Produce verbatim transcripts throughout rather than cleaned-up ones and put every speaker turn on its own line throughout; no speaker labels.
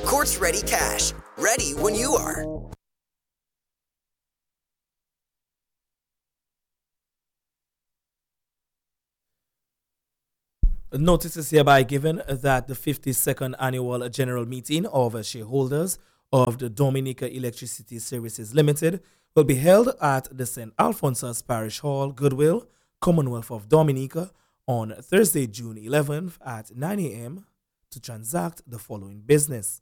Courts Ready Cash. Ready when you are.
Notice is hereby given that the fifty-second Annual General Meeting of Shareholders of the Dominica Electricity Services Limited will be held at the Saint Alphonsus Parish Hall, Goodwill, Commonwealth of Dominica, on Thursday, June eleventh at nine a.m. to transact the following business: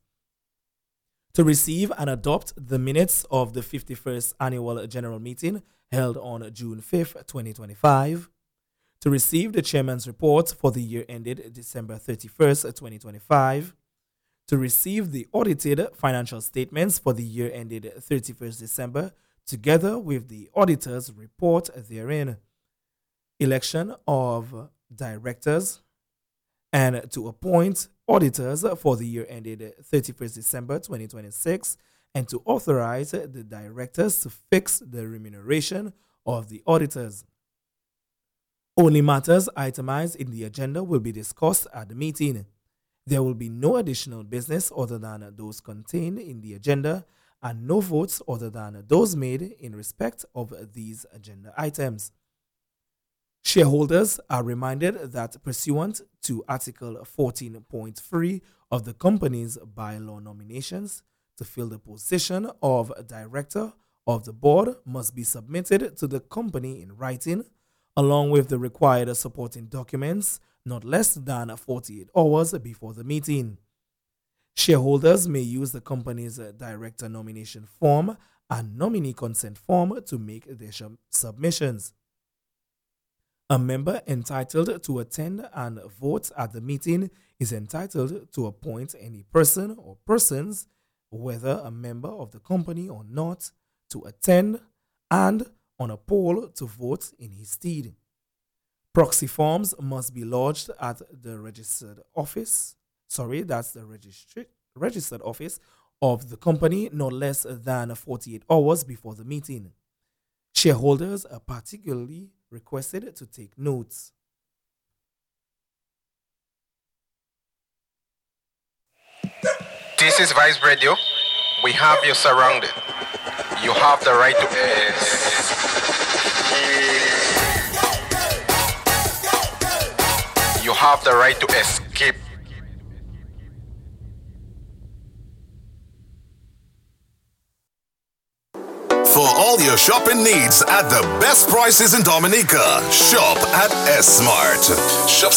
to receive and adopt the minutes of the fifty-first Annual General Meeting held on June fifth, twenty twenty-five, to receive the Chairman's report for the year ended December thirty-first, twenty twenty-five, to receive the audited financial statements for the year ended thirty-first December, together with the auditor's report therein, election of directors, and to appoint auditors for the year ended thirty-first December twenty twenty-six, and to authorize the directors to fix the remuneration of the auditors. Only matters itemized in the agenda will be discussed at the meeting. There will be no additional business other than those contained in the agenda, and no votes other than those made in respect of these agenda items. Shareholders are reminded that pursuant to Article fourteen point three of the company's bylaw, nominations to fill the position of Director of the Board must be submitted to the company in writing, along with the required supporting documents, not less than forty-eight hours before the meeting. Shareholders may use the company's director nomination form and nominee consent form to make their submissions. A member entitled to attend and vote at the meeting is entitled to appoint any person or persons, whether a member of the company or not, to attend and on a poll to vote in his stead. Proxy forms must be lodged at the registered office, sorry, that's the registry, registered office of the company not less than forty-eight hours before the meeting. Shareholders are particularly requested to take notes.
This is Vice Radio. We have you surrounded. You have the right to... Uh, you have the right to escape.
For all your shopping needs at the best prices in Dominica, shop at S-Mart. Shop